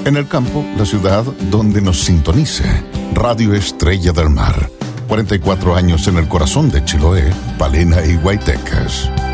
En el campo, la ciudad donde nos sintonice. Radio Estrella del Mar. 44 años en el corazón de Chiloé, Palena y Guaytecas.